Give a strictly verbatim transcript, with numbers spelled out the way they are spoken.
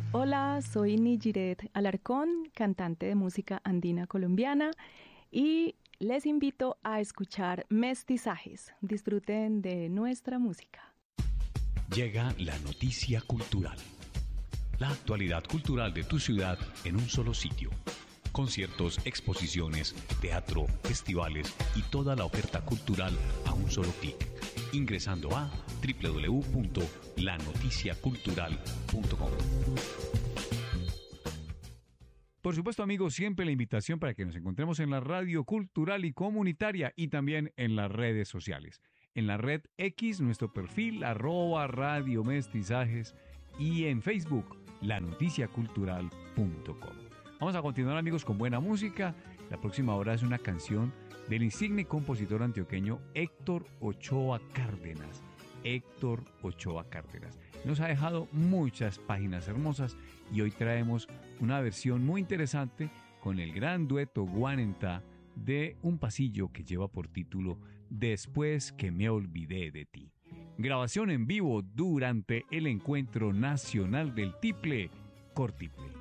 Hola, soy Nijiret Alarcón, cantante de música andina colombiana y les invito a escuchar Mestizajes. Disfruten de nuestra música. Llega la noticia cultural. La actualidad cultural de tu ciudad en un solo sitio. Conciertos, exposiciones, teatro, festivales y toda la oferta cultural a un solo clic. Ingresando a doble u doble u doble u punto la noticia cultural punto com. Por supuesto, amigos, siempre la invitación para que nos encontremos en la radio cultural y comunitaria y también en las redes sociales. En la red X, nuestro perfil, arroba Radio Mestizajes, y en Facebook, la noticia cultural punto com. Vamos a continuar, amigos, con buena música. La próxima hora es una canción del insigne compositor antioqueño Héctor Ochoa Cárdenas. Héctor Ochoa Cárdenas. Nos ha dejado muchas páginas hermosas y hoy traemos una versión muy interesante con el gran dueto Guanentá de un pasillo que lleva por título Después que me olvidé de ti. Grabación en vivo durante el Encuentro Nacional del Tiple, Cortiple.